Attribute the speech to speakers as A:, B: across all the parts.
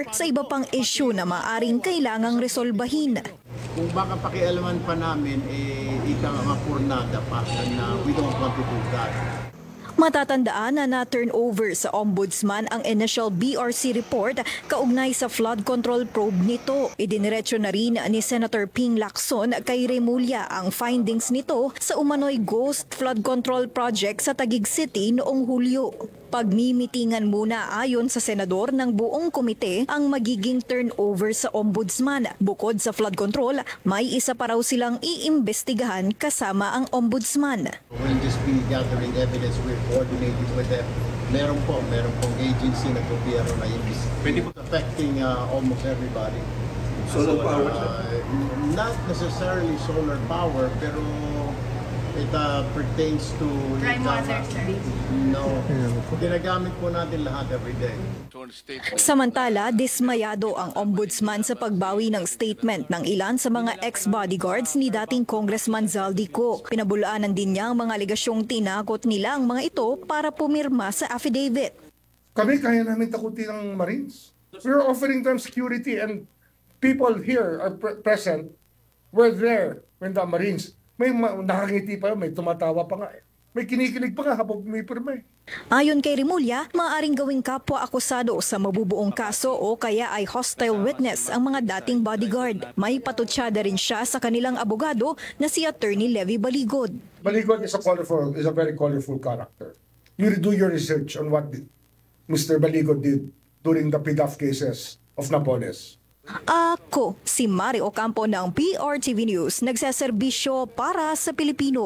A: or sa iba pang issue na maaring kailangang resolbahin.
B: Kung baka pakialaman pa namin, ika nga purnada pa na we don't want to do that.
A: Matatandaan na na-turnover sa Ombudsman ang initial BRC report kaugnay sa flood control probe nito. Idiniretso na rin ni Senator Ping Lacson kay Remulla ang findings nito sa umano'y ghost flood control project sa Taguig City noong Hulyo. Pagmimitingan muna ayon sa senador ng buong komite ang magiging turnover sa Ombudsman. Bukod sa flood control, may isa pa raw silang iimbestigahan kasama ang Ombudsman.
B: We'll just be gathering evidence, we're coordinating with them. Meron pong agency na gobyerno na affecting almost everybody.
C: Solar power?
B: Not necessarily solar power, pero it pertains to
D: Prime water, sir.
B: No. Ginagamit po natin lahat every day.
A: Samantala, dismayado ang ombudsman sa pagbawi ng statement ng ilan sa mga ex-bodyguards ni dating Congressman Zaldico. Pinabulaanan din niya ang mga aligasyong tinakot nila ang mga ito para pumirma sa affidavit.
C: Kami kaya namin takutin ng Marines. We're offering them security and people here are present. We're there when the Marines. May nakangiti pa, may tumatawa pa nga. May kinikilig pa nga habang pumipirma.
A: Ayon kay Remulla, maaaring gawing kapwa-akusado sa mabubuong kaso o kaya ay hostile witness ang mga dating bodyguard. May patutsada rin siya sa kanilang abogado na si Attorney Levy Baligod.
C: Baligod is a very colorful character. You do your research on what Mr. Baligod did during the PDAF cases of Napoles.
A: Ako, si Mario Ocampo ng PRTV News, nagseserbisyo para sa Pilipino.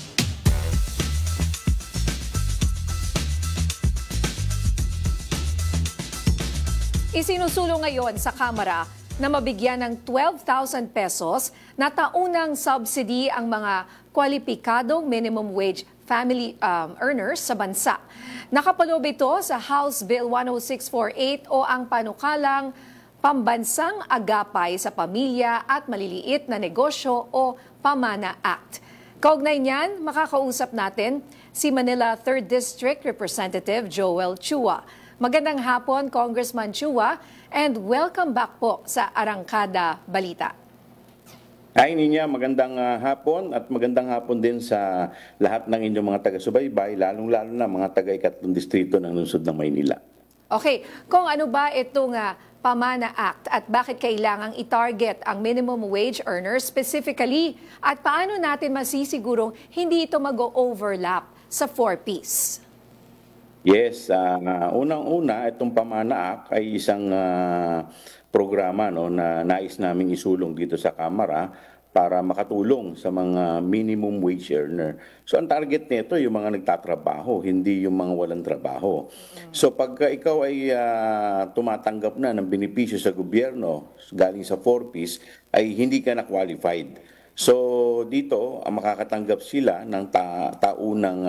E: Isinusulong ngayon sa Kamara na mabigyan ng 12,000 pesos na taunang subsidy ang mga kwalipikadong minimum wage family earners sa bansa. Nakapaloob ito sa House Bill 10648 o ang panukalang Pambansang Agapay sa Pamilya at Maliliit na Negosyo o PAMANA Act. Kaugnay niyan, makakausap natin si Manila 3rd District Representative Joel Chua. Magandang hapon, Congressman Chua, and welcome back po sa Arangkada Balita.
F: Hi Ninya, magandang hapon at magandang hapon din sa lahat ng inyong mga taga-subaybay, lalong-lalo na mga taga-ikatlong distrito ng lungsod ng Maynila.
E: Okay, kung ano ba itong PAMANA Act at bakit kailangang i-target ang minimum wage earners specifically at paano natin masisigurong hindi ito mag-overlap sa 4Ps?
F: Yes, unang-una itong PAMANA Act ay isang programa na nais naming isulong dito sa Kamara para makatulong sa mga minimum wage earner. So ang target nito yung mga nagtatrabaho, hindi yung mga walang trabaho. So pagka ikaw ay tumatanggap na ng benepisyo sa gobyerno galing sa 4Ps, ay hindi ka na qualified. So dito, makakatanggap sila ng taunang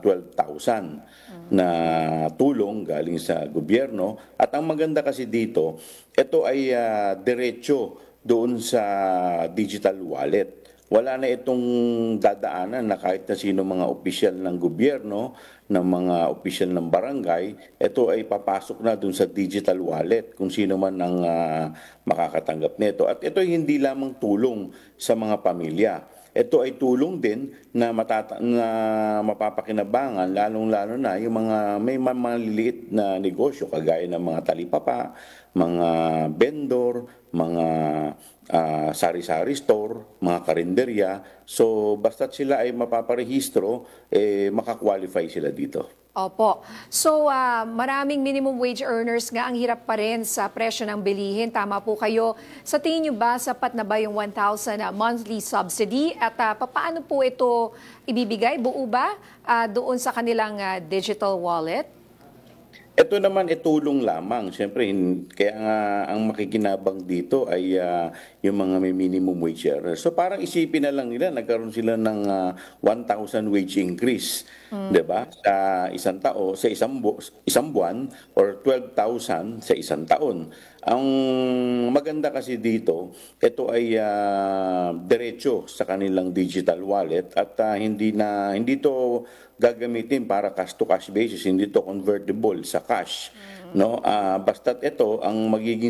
F: 12,000 na tulong galing sa gobyerno. At ang maganda kasi dito, ito ay diretso doon sa digital wallet. Wala na itong dadaanan na kahit na sino mga opisyal ng gobyerno, ng mga opisyal ng barangay, ito ay papasok na doon sa digital wallet kung sino man ang makakatanggap nito. At ito ay hindi lamang tulong sa mga pamilya. Ito ay tulong din na mapapakinabangan, lalong-lalo na yung mga may maliliit na negosyo kagaya ng mga talipapa, mga vendor, mga sari-sari store, mga karinderya. So basta't sila ay mapaparehistro, makakwalify sila dito.
E: Opo. So, maraming minimum wage earners nga ang hirap pa rin sa presyo ng bilihin. Tama po kayo. Sa tingin nyo ba, sapat na ba yung 1,000 monthly subsidy? At paano po ito ibibigay? Buo ba doon sa kanilang digital wallet?
F: Ito naman tulong lamang. Siyempre, kaya nga ang makikinabang dito ay yung mga may minimum wage earners. So parang isipin na lang nila, nagkaroon sila ng 1,000 wage increase, 'di ba? Sa isang buwan or 12,000 sa isang taon. Ang maganda kasi dito, ito ay diretso sa kanilang digital wallet at hindi to gagamitin para cash to cash basis, hindi to convertible sa cash, no? Basta't ito ang magiging